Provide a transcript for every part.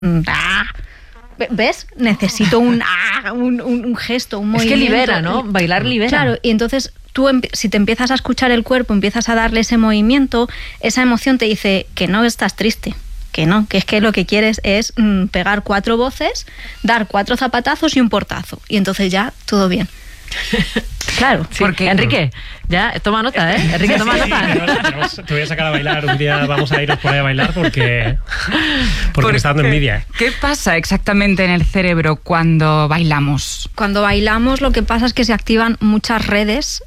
¿Ves? Necesito un gesto, un movimiento. Es que libera, ¿no? Bailar libera. Claro, y entonces tú, si te empiezas a escuchar el cuerpo, empiezas a darle ese movimiento, esa emoción te dice que no estás triste, que no, que es que lo que quieres es pegar 4 voces, dar 4 zapatazos y un portazo. Y entonces ya, todo bien. Claro, sí. Porque Enrique, ya toma nota, ¿eh? Enrique, toma nota. Te voy a sacar a bailar. Un día vamos a irnos por ahí a bailar porque me está dando envidia. ¿Qué pasa exactamente en el cerebro cuando bailamos? Cuando bailamos lo que pasa es que se activan muchas redes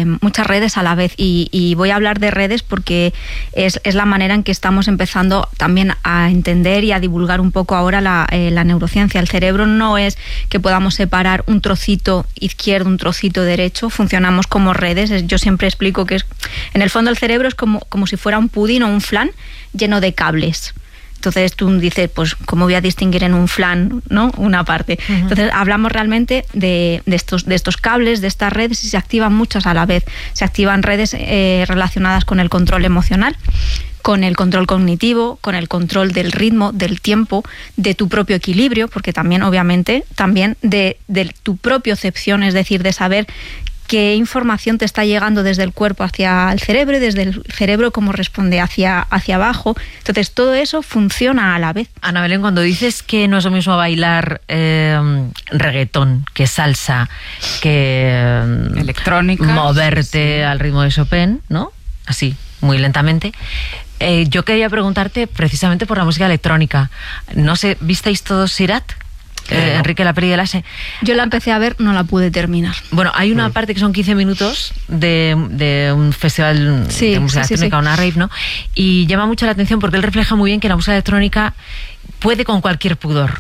a la vez. Y voy a hablar de redes porque es la manera en que estamos empezando también a entender y a divulgar un poco ahora la neurociencia. El cerebro no es que podamos separar un trocito izquierdo, un trocito derecho. Funcionamos como redes. Yo siempre explico que en el fondo el cerebro es como si fuera un pudín o un flan lleno de cables. Entonces tú dices, pues, ¿cómo voy a distinguir en un flan, ¿no? Una parte? Uh-huh. Entonces hablamos realmente de estos cables, de estas redes, y se activan muchas a la vez. Se activan redes relacionadas con el control emocional, con el control cognitivo, con el control del ritmo, del tiempo, de tu propio equilibrio, porque también, obviamente, también de tu propiocepción, es decir, de saber qué información te está llegando desde el cuerpo hacia el cerebro y desde el cerebro cómo responde hacia abajo. Entonces, todo eso funciona a la vez. Ana Belén, cuando dices que no es lo mismo bailar reggaetón, que salsa, que electrónica, moverte al ritmo de Chopin, ¿no? Así, muy lentamente. Yo quería preguntarte precisamente por la música electrónica. No sé, ¿visteis todos Sirat? Enrique, la peli de Lasse. Yo la empecé a ver, no la pude terminar. Bueno, hay una parte que son 15 minutos de un festival de música electrónica, una rave, ¿no? Y llama mucho la atención porque él refleja muy bien que la música electrónica puede con cualquier pudor.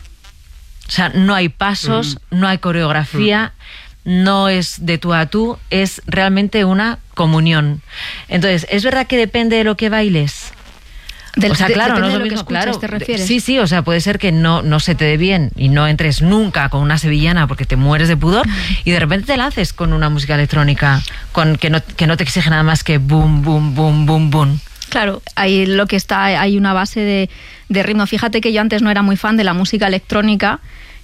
O sea, no hay pasos, no hay coreografía, no es de tú a tú, es realmente una comunión. Entonces, ¿es verdad que depende de lo que bailes? O sea, claro, no es lo mismo, claro. ¿Te refieres? Sí, o sea, puede ser que no se te dé bien y no entres nunca con una sevillana porque te mueres de pudor y de repente te lances con una música electrónica que no te exige nada más que boom, boom, boom, boom, boom. Claro, ahí lo que está, hay una base de ritmo. Fíjate que yo antes no era muy fan de la música electrónica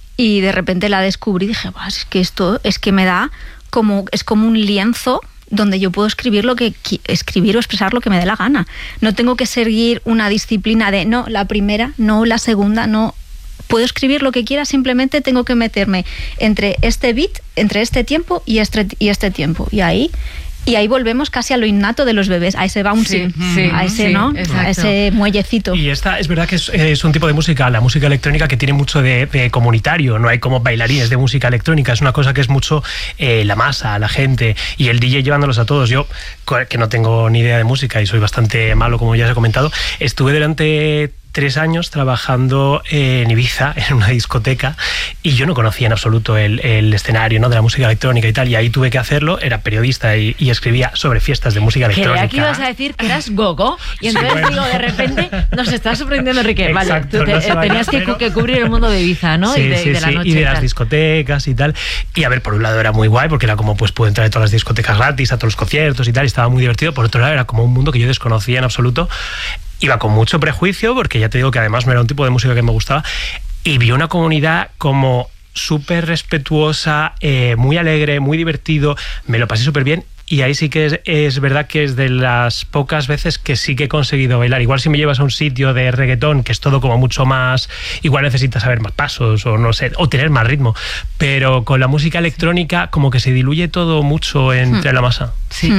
y de repente la descubrí y dije, es que esto es que me da es como un lienzo donde yo puedo escribir o expresar lo que me dé la gana. No tengo que seguir una disciplina de no, la primera, no, la segunda, no. Puedo escribir lo que quiera, simplemente tengo que meterme entre este beat, entre este tiempo y este tiempo. Y ahí volvemos casi a lo innato de los bebés, a ese bouncing, a ese, ¿no? Exacto. A ese muellecito. Y esta es verdad que es un tipo de música, la música electrónica, que tiene mucho de comunitario, no hay como bailarines de música electrónica, es una cosa que es mucho la masa, la gente, y el DJ llevándolos a todos. Yo, que no tengo ni idea de música y soy bastante malo, como ya os he comentado, estuve durante 3 años trabajando en Ibiza, en una discoteca, y yo no conocía en absoluto el escenario, ¿no?, de la música electrónica y tal, y ahí tuve que hacerlo. Era periodista y escribía sobre fiestas de música electrónica. Creía que ibas a decir que eras gogo, y entonces digo, de repente nos está sorprendiendo Enrique. Exacto, vale, tenías que cubrir el mundo de Ibiza, ¿no? Sí, y de la noche y de las discotecas y tal. Y a ver, por un lado era muy guay, porque era como, pues puedo entrar a todas las discotecas gratis, a todos los conciertos y tal, y estaba muy divertido. Por otro lado, era como un mundo que yo desconocía en absoluto. Iba con mucho prejuicio, porque ya te digo que además no era un tipo de música que me gustaba, y vi una comunidad como súper respetuosa, muy alegre, muy divertido, me lo pasé súper bien. Y ahí sí que es verdad que es de las pocas veces que sí que he conseguido bailar. Igual si me llevas a un sitio de reggaetón, que es todo como mucho más, igual necesitas saber más pasos o no sé, o tener más ritmo, pero con la música electrónica como que se diluye todo mucho entre la masa. Sí.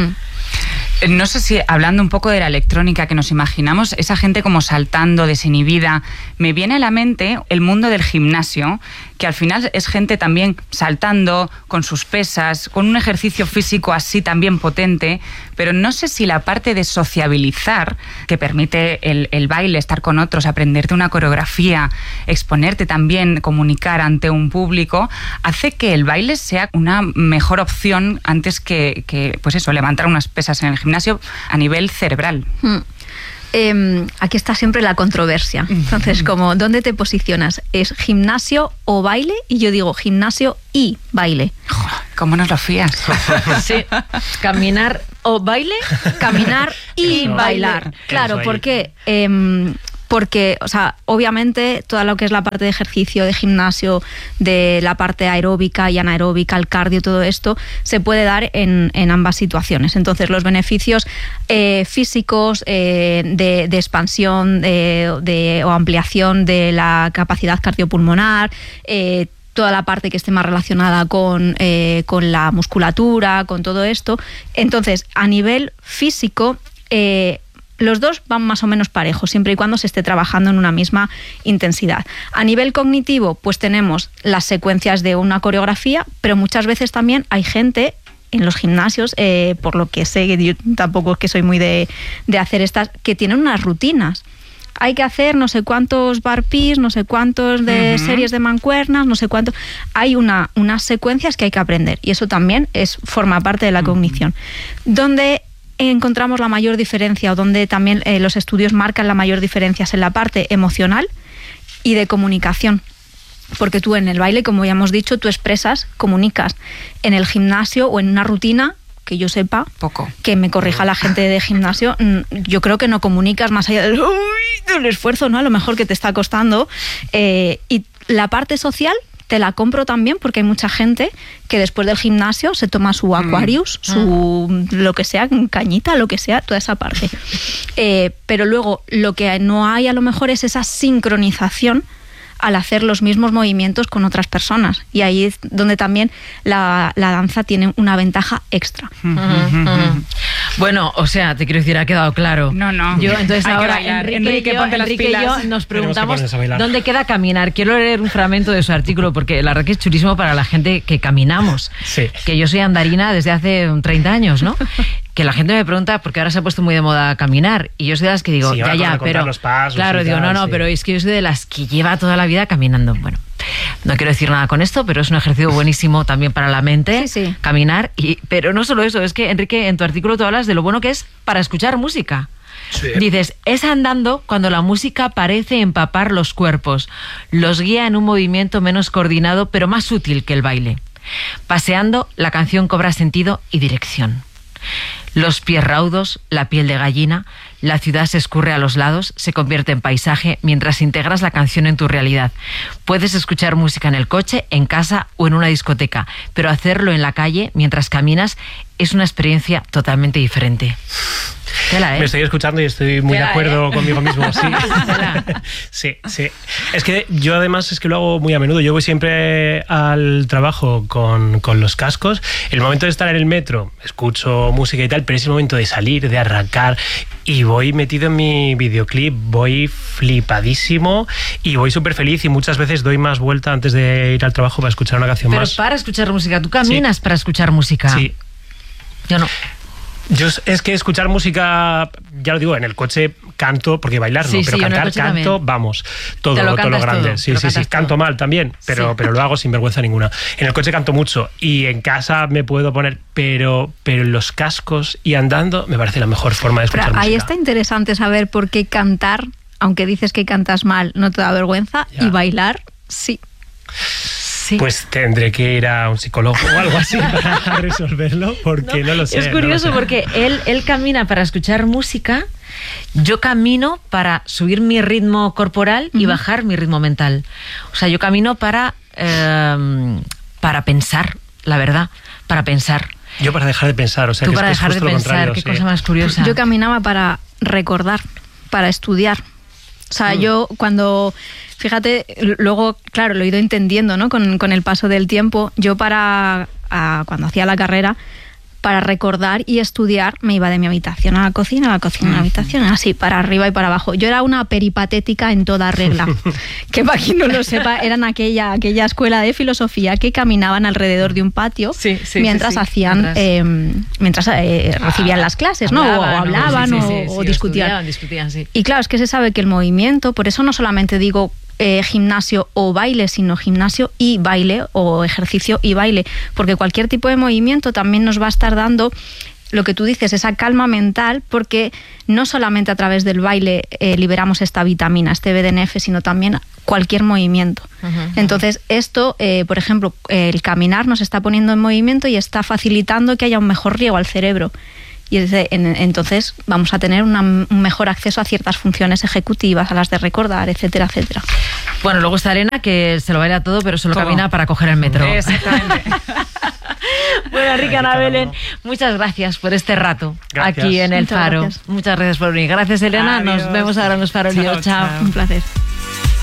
No sé si, hablando un poco de la electrónica que nos imaginamos, esa gente como saltando, desinhibida, me viene a la mente el mundo del gimnasio, que al final es gente también saltando, con sus pesas, con un ejercicio físico así también potente, pero no sé si la parte de sociabilizar, que permite el baile, estar con otros, aprenderte una coreografía, exponerte también, comunicar ante un público, hace que el baile sea una mejor opción antes que pues eso, levantar unas pesas en el gimnasio a nivel cerebral. Aquí está siempre la controversia. Entonces, como, ¿dónde te posicionas? ¿Es gimnasio o baile? Y yo digo gimnasio y baile. ¿Cómo nos lo fías? Sí, caminar o baile. Caminar y bailar. Claro, porque porque, o sea, obviamente toda lo que es la parte de ejercicio, de gimnasio, de la parte aeróbica y anaeróbica, el cardio, todo esto se puede dar en ambas situaciones. Entonces, los beneficios físicos de expansión o ampliación de la capacidad cardiopulmonar, toda la parte que esté más relacionada con la musculatura, con todo esto. Entonces, a nivel físico, los dos van más o menos parejos, siempre y cuando se esté trabajando en una misma intensidad. A nivel cognitivo, pues tenemos las secuencias de una coreografía, pero muchas veces también hay gente en los gimnasios, por lo que sé, yo tampoco es que soy muy de hacer estas, que tienen unas rutinas. Hay que hacer no sé cuántos burpees, no sé cuántos de series de mancuernas, no sé cuántos. Hay unas secuencias que hay que aprender, y eso también forma parte de la cognición. Donde encontramos la mayor diferencia, o donde también los estudios marcan la mayor diferencia, es en la parte emocional y de comunicación. Porque tú en el baile, como ya hemos dicho, tú expresas, comunicas. En el gimnasio o en una rutina, que yo sepa, poco. Que me corrija la gente de gimnasio, yo creo que no comunicas más allá del esfuerzo, ¿no? A lo mejor que te está costando. Y la parte social te la compro también, porque hay mucha gente que después del gimnasio se toma su Aquarius, su lo que sea, cañita, lo que sea, toda esa parte. Pero luego lo que no hay a lo mejor es esa sincronización al hacer los mismos movimientos con otras personas. Y ahí es donde también la danza tiene una ventaja extra. Bueno, o sea, te quiero decir, ha quedado claro. No. Yo, entonces hay ahora, que bailar. Enrique y yo nos preguntamos dónde queda caminar. Quiero leer un fragmento de su artículo, porque la verdad que es chulísimo para la gente que caminamos. Sí. Que yo soy andarina desde hace 30 años, ¿no? Que la gente me pregunta, porque ahora se ha puesto muy de moda caminar, y yo soy de las que digo, sí, pero los pasos, claro, digo, tal, no, sí. pero es que yo soy de las que lleva toda la vida caminando. Bueno, no quiero decir nada con esto, pero es un ejercicio buenísimo también para la mente, sí. Caminar. Pero no solo eso, es que, Enrique, en tu artículo tú hablas de lo bueno que es para escuchar música. Sí. Dices, es andando cuando la música parece empapar los cuerpos, los guía en un movimiento menos coordinado, pero más útil que el baile. Paseando, la canción cobra sentido y dirección. Los pies raudos, la piel de gallina, la ciudad se escurre a los lados, se convierte en paisaje mientras integras la canción en tu realidad. Puedes escuchar música en el coche, en casa o en una discoteca, pero hacerlo en la calle mientras caminas es una experiencia totalmente diferente. Tela, ¿eh? Me estoy escuchando y estoy muy de acuerdo conmigo mismo. Sí. Sí. Es que yo además es que lo hago muy a menudo. Yo voy siempre al trabajo con los cascos. El momento de estar en el metro, escucho música y tal, pero es el momento de salir, de arrancar, y voy metido en mi videoclip, voy flipadísimo y voy súper feliz, y muchas veces doy más vuelta antes de ir al trabajo para escuchar una canción más. Pero para escuchar música, ¿tú caminas para escuchar música? Sí. Yo no. Yo es que escuchar música, ya lo digo, en el coche canto, porque bailar no, pero cantar canto, también. Vamos, todo lo grande. Todo, sí, canto mal también, pero lo hago sin vergüenza ninguna. En el coche canto mucho, y en casa me puedo poner, pero en los cascos y andando me parece la mejor forma de escuchar música. Ahí está interesante saber por qué cantar, aunque dices que cantas mal, no te da vergüenza, y bailar, sí. Pues tendré que ir a un psicólogo o algo así para resolverlo, porque no lo sé. Es curioso porque él camina para escuchar música, yo camino para subir mi ritmo corporal y bajar mi ritmo mental. O sea, yo camino para pensar, la verdad, para pensar. Yo para dejar de pensar, o sea, tú que para es dejar de pensar, qué cosa más curiosa. Yo caminaba para recordar, para estudiar. O sea, yo cuando, fíjate, luego, claro, lo he ido entendiendo, ¿no? Con el paso del tiempo. Yo cuando hacía la carrera, para recordar y estudiar, me iba de mi habitación a la cocina, a la habitación, así, para arriba y para abajo. Yo era una peripatética en toda regla. Que para quien no lo sepa, eran aquella escuela de filosofía que caminaban alrededor de un patio mientras hacían, mientras recibían las clases, ¿no? O hablaban o discutían. Sí. Y claro, es que se sabe que el movimiento, por eso no solamente digo gimnasio o baile, sino gimnasio y baile, o ejercicio y baile, porque cualquier tipo de movimiento también nos va a estar dando lo que tú dices, esa calma mental, porque no solamente a través del baile liberamos esta vitamina, este BDNF, sino también cualquier movimiento. Entonces esto, por ejemplo, el caminar nos está poniendo en movimiento y está facilitando que haya un mejor riego al cerebro. y entonces vamos a tener un mejor acceso a ciertas funciones ejecutivas, a las de recordar, etcétera, etcétera. Bueno, luego está Elena, que se lo baila todo, pero solo camina para coger el metro. Exactamente. Bueno, Enrique, Ana Belén, muchas gracias por este rato aquí en El Faro. Muchas gracias por venir. Gracias, Elena. Adiós. Nos vemos ahora en Los Farolillos. Chao. Un placer.